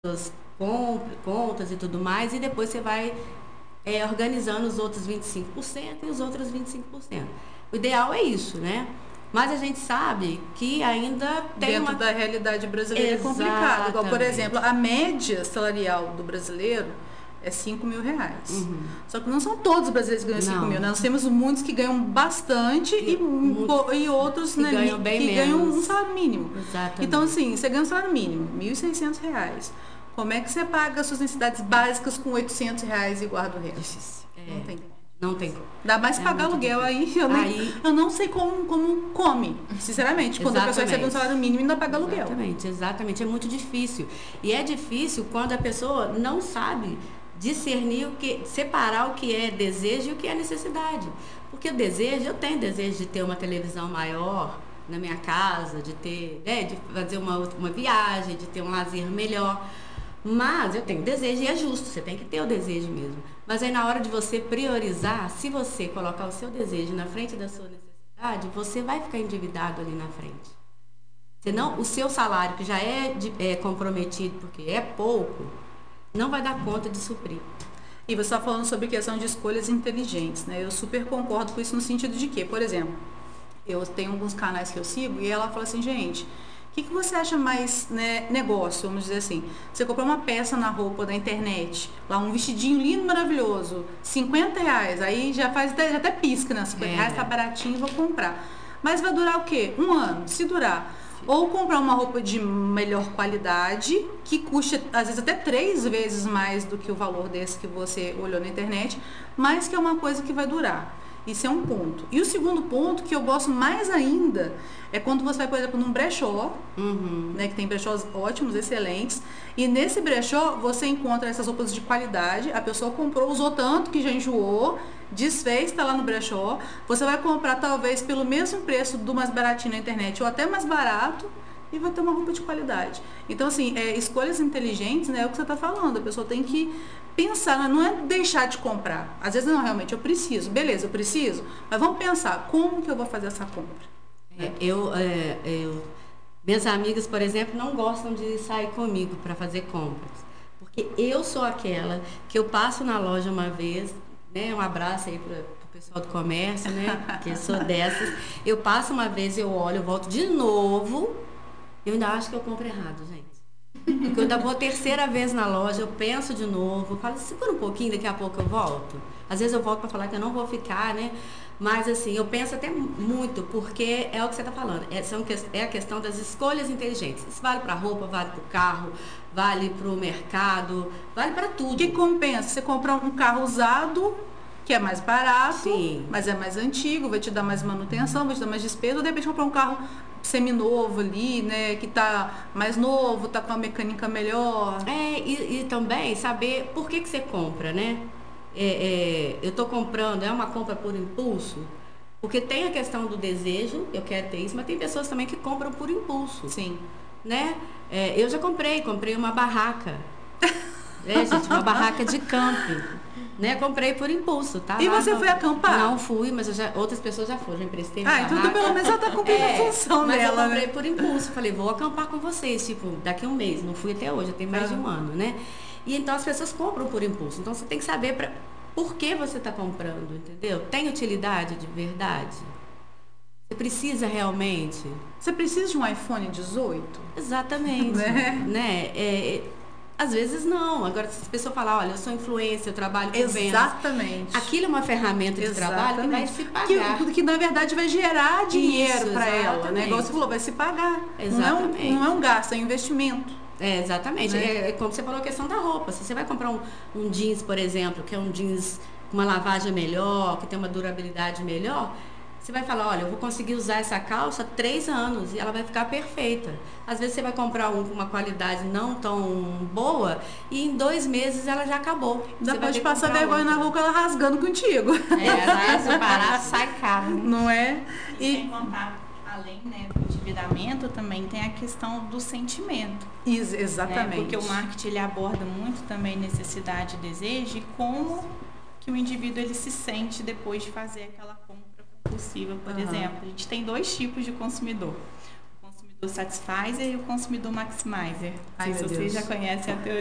suas contas e tudo mais, e depois você vai organizando os outros 25% e os outros 25%. O ideal é isso, né? Mas a gente sabe que ainda tem dentro da realidade brasileira é complicado. Igual, por exemplo, a média salarial do brasileiro é R$ 5.000. Só que não são todos os brasileiros que ganham 5 mil, né? Nós temos muitos que ganham bastante e outros que ganham bem que ganham menos. um salário mínimo. Exatamente. Então, assim, você ganha um salário mínimo, R$ 1.600. Como é que você paga as suas necessidades básicas com R$ 800 e guarda o resto? Não tem. Não tem como. Dá mais pagar aluguel difícil. Eu não sei como come, sinceramente, quando a pessoa recebe um salário mínimo e ainda paga aluguel. Exatamente, é muito difícil. E é difícil quando a pessoa não sabe discernir separar o que é desejo e o que é necessidade. Porque o desejo, eu tenho desejo de ter uma televisão maior na minha casa, de ter, de fazer uma viagem, de ter um lazer melhor. Mas eu tenho desejo e é justo, você tem que ter o desejo mesmo. Mas aí na hora de você priorizar, se você colocar o seu desejo na frente da sua necessidade, você vai ficar endividado ali na frente. Senão, o seu salário, que já é comprometido porque é pouco, não vai dar conta de suprir. E você está falando sobre questão de escolhas inteligentes, né? Eu super concordo com isso no sentido de que, por exemplo, eu tenho alguns canais que eu sigo e ela fala assim, gente, o que você acha mais, né, negócio, vamos dizer assim? Você comprar uma peça na roupa da internet, lá um vestidinho lindo, maravilhoso, R$ 50, aí já até pisca, né? R$ 50 tá baratinho, vou comprar. Mas vai durar o quê? Um ano, se durar. Ou comprar uma roupa de melhor qualidade, que custa às vezes até 3 vezes mais do que o valor desse que você olhou na internet, mas que é uma coisa que vai durar. Isso é um ponto. E o segundo ponto, que eu gosto mais ainda, é quando você vai, por exemplo, num brechó, né, que tem brechós ótimos, excelentes, e nesse brechó você encontra essas roupas de qualidade, a pessoa comprou, usou tanto que já enjoou, desfez, está lá no brechó, você vai comprar talvez pelo mesmo preço do mais baratinho na internet, ou até mais barato, e vai ter uma roupa de qualidade. Então, assim, escolhas inteligentes, né, é o que você está falando, a pessoa tem que pensar, não é deixar de comprar. Às vezes, não, realmente, eu preciso. Beleza, eu preciso, mas vamos pensar, como que eu vou fazer essa compra? Minhas amigas, por exemplo, não gostam de sair comigo para fazer compras. Porque eu sou aquela que eu passo na loja uma vez, né, um abraço aí para o pessoal do comércio, né, que eu sou dessas. Eu passo uma vez, eu olho, eu volto de novo, eu ainda acho que eu compro errado, gente. Porque eu ainda vou a terceira vez na loja, eu penso de novo, eu falo, segura um pouquinho, daqui a pouco eu volto. Às vezes eu volto para falar que eu não vou ficar, né? Mas assim, eu penso até muito, porque é o que você está falando, é a questão das escolhas inteligentes. Isso vale para roupa, vale para o carro, vale para o mercado, vale para tudo. Que compensa? Você comprar um carro usado, que é mais barato, sim, mas é mais antigo, vai te dar mais manutenção, vai te dar mais despesa, ou de repente comprar um carro seminovo ali, né, que tá mais novo, tá com a mecânica melhor. E também saber por que você compra, né? Eu estou comprando, é uma compra por impulso, porque tem a questão do desejo, eu quero ter isso, mas tem pessoas também que compram por impulso. Sim. Né? Eu já comprei uma barraca. Gente, uma barraca de camping. Né? Comprei por impulso, tá? E você foi acampar? Não fui, mas outras pessoas já foram, já emprestei minha barraca. Então pelo menos ela tá cumprindo a função mas dela, eu comprei né? por impulso, falei, vou acampar com vocês, tipo, daqui a um mês, não fui até hoje, já tem mais de um ano, né? E então as pessoas compram por impulso, então você tem que saber por que você está comprando, entendeu? Tem utilidade de verdade? Você precisa realmente? Você precisa de um iPhone 18? Exatamente. Né? Às vezes não. Agora, se a pessoa falar, olha, eu sou influencer, eu trabalho com vendas. Exatamente. Aquilo é uma ferramenta de trabalho que vai se pagar. Que na verdade vai gerar dinheiro para ela, né? Igual você falou, vai se pagar. Exatamente. Não é um gasto, é um investimento. Exatamente. Né? Como você falou, a questão da roupa. Se você vai comprar um jeans, por exemplo, que é um jeans com uma lavagem melhor, que tem uma durabilidade melhor, você vai falar, olha, eu vou conseguir usar essa calça 3 anos e ela vai ficar perfeita. Às vezes você vai comprar com uma qualidade não tão boa e em 2 meses ela já acabou. Ainda pode passar vergonha na rua ela rasgando contigo. Se parar, sai caro. Não é? E sem contar, além, né, do endividamento, também tem a questão do sentimento. Exatamente. Porque o marketing ele aborda muito também necessidade e desejo e como que o indivíduo ele se sente depois de fazer aquela compra compulsiva, por exemplo. A gente tem 2 tipos de consumidor. O consumidor Satisfizer e o consumidor maximizer. Ai, Não sei se meu vocês Deus. já conhecem a teoria.